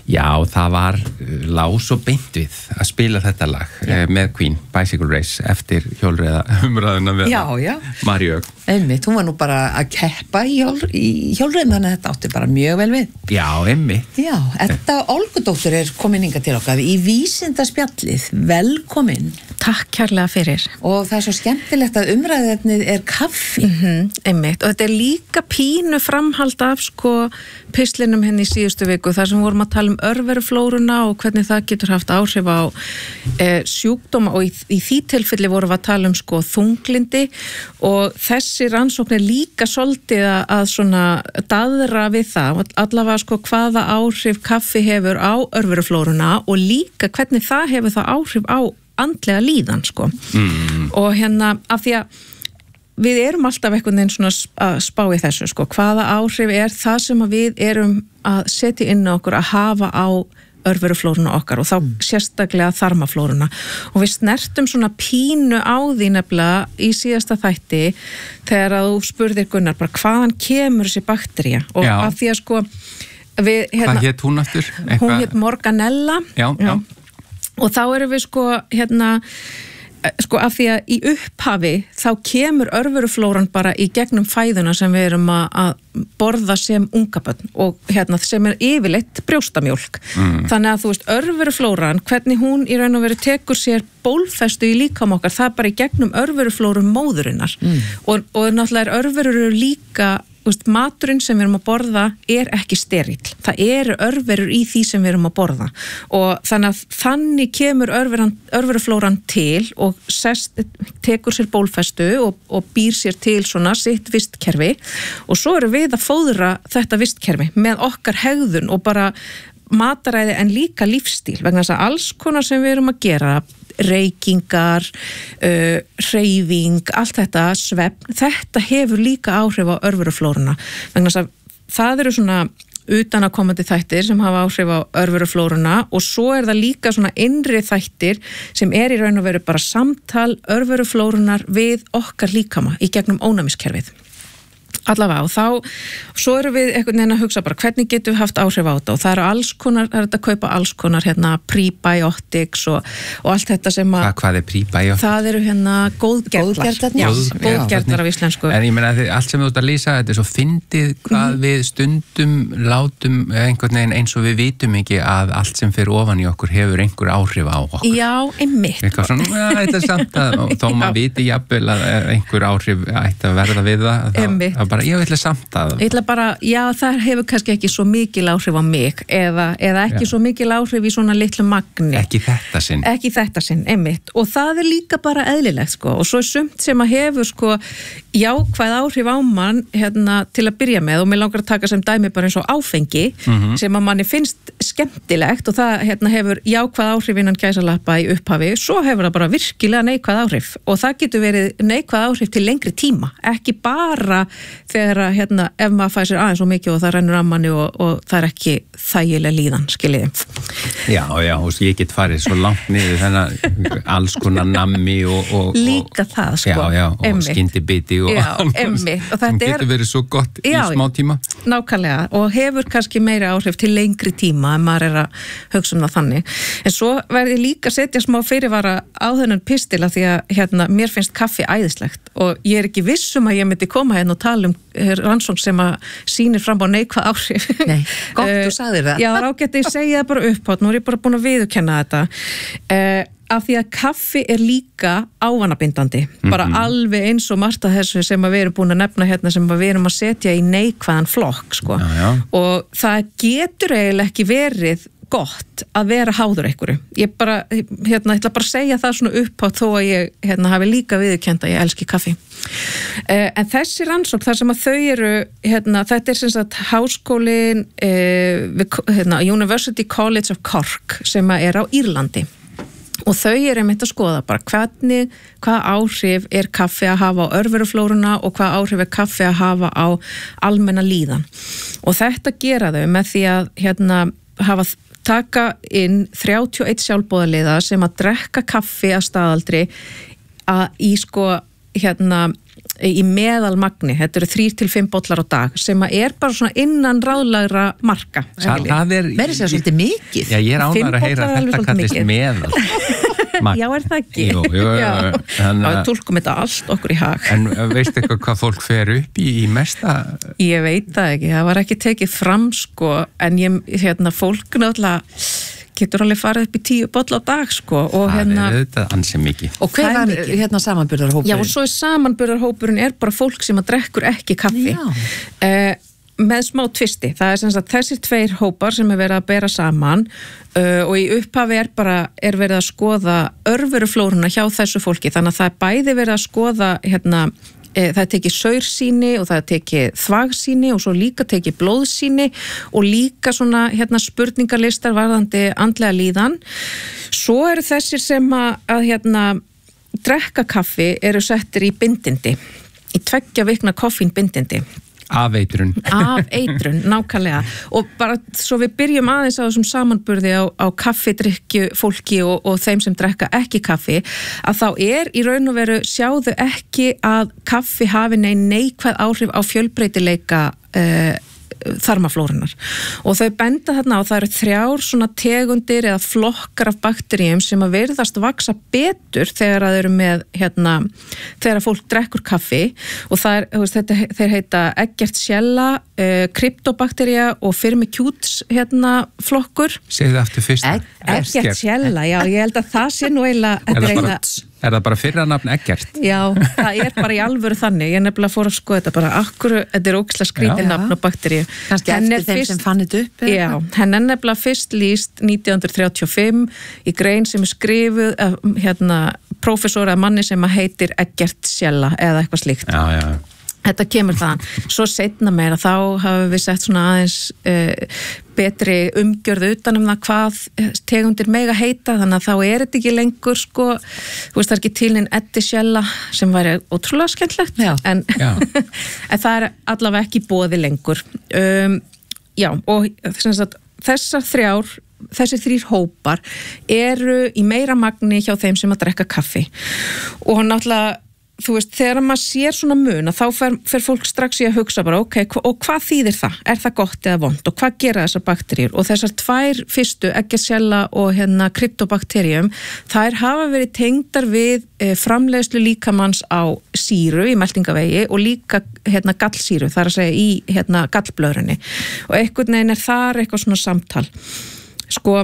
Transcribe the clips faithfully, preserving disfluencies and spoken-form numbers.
Já, það var lás og beint við að spila þetta lag eh, með Queen, Bicycle Race, eftir hjólreiða umræðuna við já, já. Maríu. Einmitt, hún var nú bara að keppa í, hjól, í hjólreiðum, þannig að þetta átti bara mjög vel við. Já, einmitt. Já, Edda Olgudóttir er komin hingað til okkar í Vísindaspjallið. Velkomin. Takk kærlega fyrir. Og það er svo skemmtilegt að umræðefnið er kaffi. Mm-hmm, einmitt, og þetta er líka pínu framhald af sko pislinum henni í síðustu viku, þar sem vorum að tala um örveruflóruna og hvernig það getur haft áhrif á e, sjúkdóma og í, í því tilfelli vorum við að tala um sko þunglindi og þessi rannsókn er líka svolítið að, að svona daðra við það, allavega sko hvaða áhrif kaffi hefur á örveruflóruna og líka hvernig það hefur það áhrif á andlega líðan sko. Mm. Og hérna af því að við erum alltaf einhvern veginn svona að spá í þessu sko, hvaða áhrif er það sem að við erum að setja inn á okkur að hafa á örveruflóruna okkar og þá sérstaklega þarmaflóruna og við snertum svona pínu á því nefnilega í síðasta þætti þegar að þú spurðir Gunnar bara hvaðan kemur þessi baktería og já. Af því að sko við, hérna, hvað hét hún aftur? Eitthvað... Hún hét Morganella já, já. Og þá erum við sko hérna sko af því að í upphafi þá kemur örveruflóran bara í gegnum fæðuna sem við erum að, að borða sem ungabönn og hérna sem er yfirleitt brjóstamjólk. Mm. Þannig að þú veist örveruflóran, hvernig hún í raun og veru tekur sér bólfestu í líkam okkar, það er bara í gegnum örveruflórum móðurinnar. Mm. Og, og náttúrulega er örverur eru líka Veist, maturinn sem við erum að borða er ekki sterill. Það eru örverur í því sem við erum að borða og þannig að þannig kemur örveruflóran til og sest, tekur sér bólfestu og, og býr sér til svona sitt vistkerfi og svo eru við að fóðra þetta vistkerfi með okkar hegðun og bara mataræði en líka lífstíl vegna þess að alls konar sem við erum að gera reykingar, uh, hreyfing, allt þetta, svefn, þetta hefur líka áhrif á örveruflóruna. Vegna þess að það eru svona utanakomandi þættir sem hafa áhrif á örveruflóruna og svo er það líka svona innri þættir sem er í raun og veru bara samtal örveruflórunar við okkar líkama í gegnum ónæmiskerfið. Allavega og þá, svo erum við einhvern veginn að hugsa bara hvernig getum við haft áhrif á þetta og það eru alls konar, það er þetta að kaupa alls konar hérna prebiotics og, og allt þetta sem að... Hva, hvað er prebiotics? Það eru hérna góðgerlar. Góðgerlar, góðgerlar af íslensku. En ég meina að allt sem þú ert að lýsa, þetta er svo fyndið hvað mm. við stundum látum einhvern veginn eins og við vitum ekki að allt sem fer ofan í okkur hefur einhver áhrif á okkur. Já, einmitt. Eitthvað svona, ja, þetta er samt að þó maður viti jafnvel að einhver áhrif ætti að verða við það, það, það bara, ég ætla samt að ég ætla bara, já það hefur kannski ekki svo mikil áhrif á mig eða, eða ekki já. Svo mikil áhrif í svona litlu magni ekki þetta sinn ekki þetta sinn, einmitt og það er líka bara eðlilegt sko og svo er sumt sem að hefur sko jákvæð áhrif á mann hérna til að byrja með og mér langar að taka sem dæmi bara eins og áfengi mm-hmm. sem að manni finnst skemmtilegt og það hérna hefur jákvæð áhrif innan gæsalappa í upphafi, svo hefur það bara virkilega neikvæð áhrif og það getur verið neikvæð áhrif til lengri tíma, ekki bara þegar að hérna, ef maður fæ sér aðeins og mikið og það rennur að manni og, og það er ekki þægileg líðan, skiljiði. Já, já, og ég get farið svo langt niður þennan alls konar nammi og, og líka það, sko. Já, já, og skyndibiti og annars sem getur er, verið svo gott já, í smá tíma. Nákvæmlega, og hefur kannski meiri áhrif til lengri tíma en maður er að hugsa um það þannig. En svo verði líka að setja smá fyrirvara á þennan pistila því að hérna, mér finnst kaffi æðislegt og ég er ekki viss um að ég myndi koma hérna og tala um rannsókn sem að sýnir fram á neikvæð áhrif. Nei, gott, þú sagðir það. Já, ráðgæti ég segja það bara upp átt, nú er ég bara búin að viðurkenna þetta. Uh, af því að kaffi er líka ávanabindandi, mm-hmm. bara alveg eins og margt af þessu sem að við erum búin að nefna hérna sem að við erum að setja í neikvæðan flokk, sko. Já, já. Og það getur eiginlega ekki verið gott að vera háður einhverju. Ég bara, hérna, ég ætla bara að segja það svona upp á þó að ég, hérna, hafi líka viðurkennt að ég elski kaffi. Uh, en þessi rannsókn, þar sem að þau eru, hérna, þetta er sem sagt háskólin, uh, við, hérna, University College of Cork, sem að er á Írlandi. Og þau eru einmitt að skoða bara hvernig, hvað áhrif er kaffi að hafa á örveruflóruna og hvað áhrif er kaffi að hafa á almenna líðan. Og þetta gera þau með því að, hérna, hafa taka inn þrjátíu og einn sjálfboðaliða sem að drekka kaffi að staðaldri að í sko hérna í meðalmagni, þetta eru þrír til fimm bollar á dag sem að er bara svona innan ráðlagra marka. Það, það er... Verður sér svolítið mikið. Já, ég er ánægður að heyra að þetta kallist meðal. Já, er það ekki? Jú, jú, jú. Já, þá tólkum þetta allt okkur í hag. En veistu eitthvað hvað fólk fer upp í, í mesta? Ég veit það ekki, það var ekki tekið fram sko, en ég, hérna, fólk náttúrulega getur alveg farið upp í tíu bolla á dag sko og það hérna... er þetta ansið mikið. Og hver var hérna samanburðarhópurinn? Já, og svo er samanburðarhópurinn er bara fólk sem að drekkur ekki kaffi. Uh, með smá tvisti. Það er sem sagt þessir tveir hópar sem er verið að bera saman uh, og í upphafi er bara er verið að skoða örveruflóruna hjá þessu fólki. Þannig að það er bæði verið að skoða hérna það er tekið saursýni og það er tekið þvagsýni og svo líka tekið blóðsýni og líka svona hérna spurningalistar varðandi andlega líðan. Svo eru þessir sem að, að hérna drekka kaffi eru settir í bindindi, í tveggja vikna koffínbindindi. Af eitrun. Af eitrun, nákvæmlega. Og bara svo við byrjum aðeins á þessum samanburði á, á kaffidrykkju fólki og, og þeim sem drekka ekki kaffi, að þá er í raun og veru sjáðu ekki að kaffi hafi nein neikvæð áhrif á fjölbreytileika uh, þarmaflórunar. Og þau benda þarna á það eru þrjár svona tegundir eða flokkar af bakteríum sem að virðast vaksa betur þegar að þau eru með hérna, þegar að fólk drekkur kaffi og það er, þú veist, þetta, þeir heita Eggert-Schella, uh, kryptobaktería og Firmicutes hérna flokkur. Segðu aftur fyrst. Eggert-Schella, já, ég held að það sé nú eiginlega Er það bara fyrra nafn Eggert? Já, það er bara í alvöru þannig. Ég nefnilega fór að skoða þetta bara akkur, þetta er ógeðslega skrítið nafn og bakteríu. Kannski eftir þeim fyrst, sem fann þetta upp? Já, henn er nefnilega fyrst lýst nítján hundruð þrjátíu og fimm í grein sem er skrifuð af hérna, prófessor eða manni sem heitir Eggert-Schella eða eitthvað slíkt. Já, já. Þetta kemur þaðan. Svo seinna meira þá hafum við sett svona aðeins uh, betri umgjörð utan um það hvað tegundir mega heita, þannig að þá er þetta ekki lengur sko, þú veist það er ekki til einn Eggert-Schella sem væri ótrúlega skemmtlegt, en, en það er allavega ekki boði lengur. Um, já, og sagt, þessar þrjár þessir þrýr hópar eru í meira magni hjá þeim sem að drekka kaffi og náttúrulega þú veist, þegar maður sér svona mun þá fer, fer fólk strax í að hugsa bara ok, og hvað þýðir það? Er það gott eða vont? Og hvað gera þessar bakteríur? Og þessar tvær fyrstu, Eggert-Schella og hérna kryptobakteríum, þær hafa verið tengdar við eh, framleiðslu líkamanns á sýru í meltingavegi og líka hérna gallsýru, það er að segja í hérna gallblöðrunni. Og einhvern veginn er þar eitthvað svona samtal. Sko,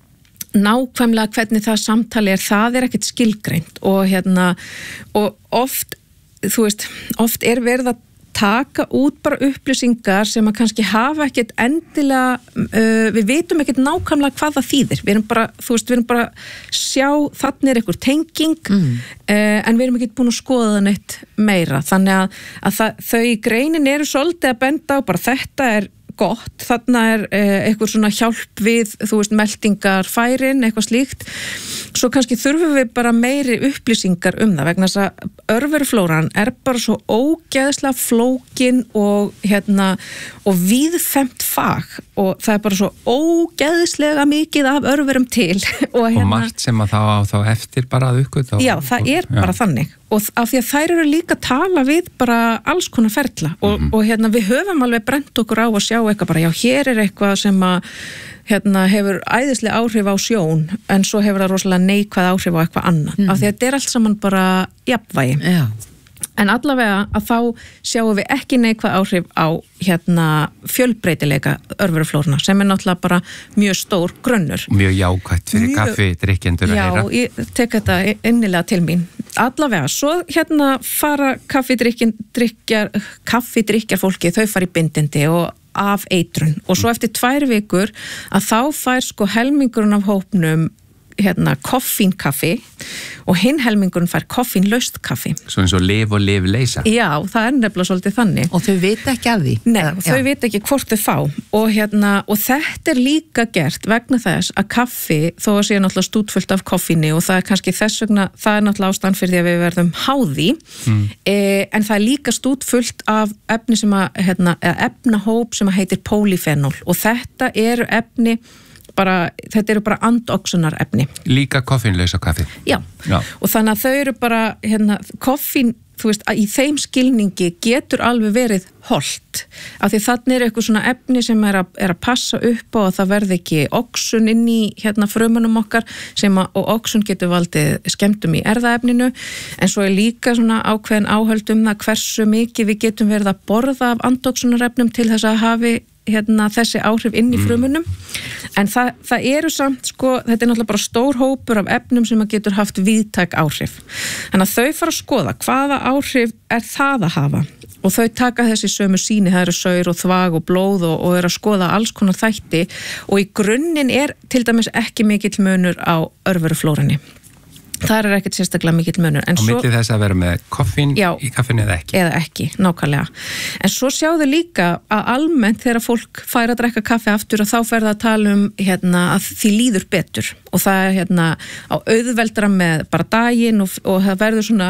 nákvæmlega hvernig það samtali er, það er ekkert skilgreint og hérna, og oft, þú veist, oft er verið að taka út bara upplýsingar sem að kannski hafa ekkert endilega, uh, við veitum ekkert nákvæmlega hvað það þýðir, við erum bara, þú veist, við erum bara sjá, þannig er einhver tenging, mm. uh, en við erum ekkert búin að skoða það neitt meira, þannig að, að það, þau í greinin eru svolítið að benda á, bara þetta er gott, þarna er eh, eitthvað svona hjálp við, þú veist, meldingar færin, eitthvað slíkt. Svo kannski þurfum við bara meiri upplýsingar um það vegna þess að örveruflóran er bara svo ógeðslega flókin og hérna og víðfemt fag og það er bara svo ógeðslega mikið af örverum til og, hérna, og margt sem að þá á þá eftir bara að uppgöta. Já, það er bara já. Þannig og af því að þær eru líka að tala við bara alls konar ferla og, mm-hmm. og hérna við höfum alveg brent okkur á að sjá eitthvað bara, já, hér er eitthvað sem að hérna hefur æðislega áhrif á sjón en svo hefur það rosalega neikvæð áhrif á eitthvað annað, mm. af því að þetta er allt saman bara jafnvægi. Já. En allavega að þá sjáum við ekki neikvæð áhrif á hérna fjölbreytileika örveruflóruna sem er náttúrulega bara mjög stór grunnur. Mjög jákvætt fyrir mjög... kaffidrykkjendur að heyra. Já, ég tek þetta innilega til mín. Allavega, svo hérna fara kaffidrykkjar, kaffidrykkjar fólki, þau fara í bindindi og af eitrun og svo eftir tvær vikur að þá fær sko helmingurinn af hópnum hérna koffínkaffi og hinn helmingurinn fær koffínlaust kaffi. Svo eins og lyf og lyf leysa. Já, það er nefnilega svolítið þannig. Og þau vita ekki af því? Nei, ja, þau vita ekki hvort þau fá og hérna, og þetta er líka gert vegna þess að kaffi, þó að sé náttúrulega stútfullt af koffíni og það er kannski þess vegna, það er náttúrulega ástæðan fyrir því að við verðum háði, mm. eh, en það er líka stútfullt af efni sem að, hérna, efnahóp sem að heitir polyfenol og þetta eru efni bara, þetta eru bara andóxunarefni. Líka koffínlausa kaffi? Já. Já, og þannig að þau eru bara, hérna, koffín þú veist, að í þeim skilningi getur alveg verið hollt, af því þannig er eitthvað svona efni sem er að, er að passa upp á að það verði ekki oxun inn í hérna frumunum okkar sem að, og oxun getur valdið skemmtum í erðaefninu, en svo er líka svona ákveðin áhöld um það hversu mikið við getum verið að borða af andóksunarefnum til þess að hafi hérna þessi áhrif inn í frumunum, en það, það eru samt sko, þetta er náttúrulega bara stór hópur af efnum sem að getur haft víðtæk áhrif, þannig að þau fara að skoða hvaða áhrif er það að hafa og þau taka þessi sömu sýni, það eru saur og þvag og blóð og, og eru að skoða alls konar þætti og í grunninn er til dæmis ekki mikill munur á örveruflórunni. Það er ekkert sérstaklega mikill munur. Á milli þess að vera með koffín já, í kaffinu eða ekki? Eða ekki, nákvæmlega. En svo sjáðu líka að almennt þegar fólk fær að drekka kaffi aftur og þá fer það að tala um hérna, að því líður betur og það er hérna, á auðveldra með bara daginn og, og það verður svona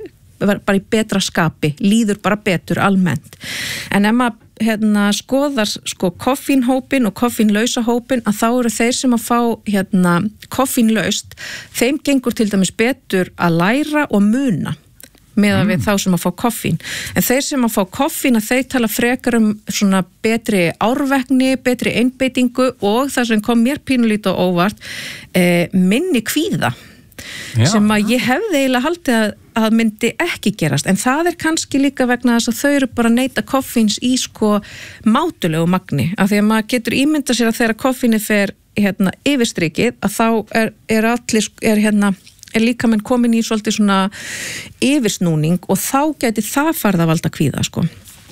bara í betra skapi, líður bara betur almennt. En ef maður hérna skoðar sko koffínhópin og koffínlausa hópin að þá eru þeir sem að fá hérna koffínlaust, þeim gengur til dæmis betur að læra og muna meðan mm. við þá sem að fá koffín. En þeir sem að fá koffín að þeir tala frekar um svona betri árvekni, betri einbeitingu og það sem kom mér pínulítið á óvart, eh, minni kvíða. Já. Sem að ég hefði eiginlega haldið að, að myndi ekki gerast, en það er kannski líka vegna þess að þau eru bara að neyta koffíns í sko mátulegu magni, af því að maður getur ímyndað sér að þegar koffínið fer hérna yfirstrikið, að þá er, er allir, er hérna er líka menn komin í svolítið svona yfirsnúning og þá geti það farið að valda kvíða sko.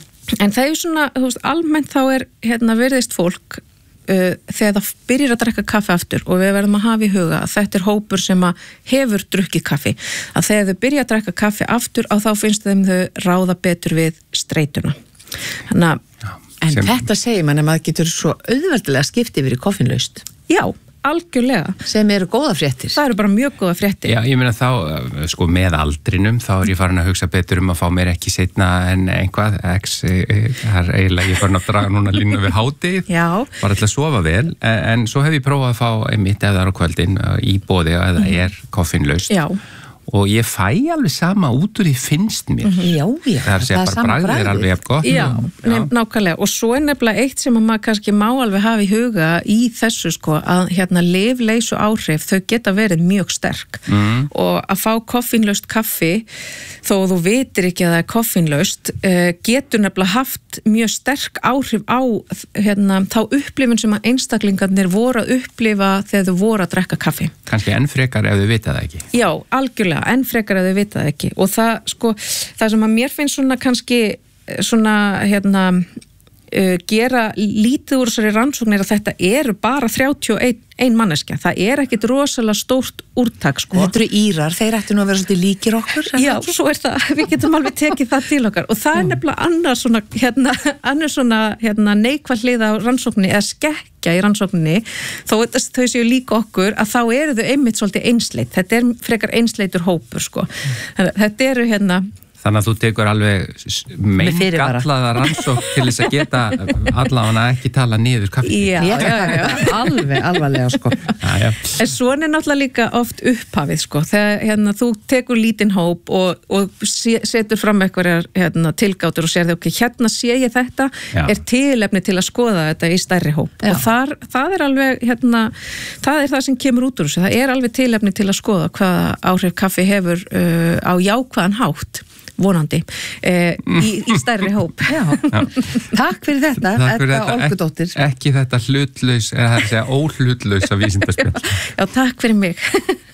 En það er svona, þú veist, almennt þá er hérna virðist fólk Uh, þegar það byrjar að drekka kaffi aftur og við verðum að hafa í huga að þetta er hópur sem að hefur drukkið kaffi, að þegar þau byrja að drekka kaffi aftur á þá finnst þeim þau ráða betur við streituna. Þannig að En sem... þetta segir mann að maður getur svo auðveldilega skipt yfir í koffínlaust. Já, algjörlega. Sem eru góða fréttir. Það eru bara mjög góða fréttir. Já, ég meina þá, sko með aldrinum, þá er ég farin að hugsa betur um að fá mér ekki seinna en einhvað, x, það er eiginlega, ég er farin að draga núna línu við hádegið, bara til að sofa vel, en svo hef ég prófað að fá einmitt eða á kvöldin í boði eða mm. er koffínlaust. Já. Og ég fæ alveg sama út úr því finnst mér. Mm-hmm. Já, já. Það er að segja bara bragðið er alveg eftir gott. Já, já. Nákvæmlega. Og svo er nefnilega eitt sem að maður kannski má alveg hafa í huga í þessu sko, að hérna lyfleysu áhrif, þau geta verið mjög sterk. Mm. Og að fá koffínlaust kaffi, þó þú vitir ekki að það er koffínlaust, getur nefnilega haft mjög sterk áhrif á hérna, þá upplifun sem að einstaklingarnir voru að upplifa þegar þau voru að drekka kaffi. Kannski enn frekar ef þau vita það ekki. Já, algjörlega. En frekar að þau vita það ekki og það sko, það sem að mér finnst svona kannski svona hérna uh, gera lítið úr þessari rannsóknir að þetta eru bara þrjátíu og ein manneskja, það er ekkit rosalega stórt úrtak sko. Þetta eru Írar, þeir ættu nú að vera svolítið líkir okkur. Já, svo er það, við getum alveg tekið það til okkar og það er nefnilega annars svona, hérna, annars svona hérna, neikvæð hliða á rannsókninni eða skekkja í rannsókninni, þó þau séu líka okkur að þá eru þau einmitt svolítið einsleit, þetta er frekar einsleitur hópur sko. Þetta eru hérna Þannig að þú tekur alveg meingallaða rannsókn til þess að geta allavega ekki tala niður kaffi. Já, já, já. Alveg, alvarlega sko. Já, já. En svona er náttúrulega líka oft upphafið sko. Þegar hérna, þú tekur lítinn hóp og, og setur fram eitthvað hérna, tilgátur og sér þau ekki, hérna sé ég þetta, já. Er tilefni til að skoða þetta í stærri hóp. Já. Og þar, það er alveg, hérna, það er það sem kemur út úr þessu. Það er alveg tilefni til að skoða hvaða áhrif kaffi hefur uh, á jákvæðan hátt. Vonandi, eh, í, í stærri hóp. Já. Já. Takk fyrir þetta, þetta Olgudóttir. Ekki þetta hlutlaus, eða það er að segja óhlutlausa vísindaspjall. Já, takk fyrir mig.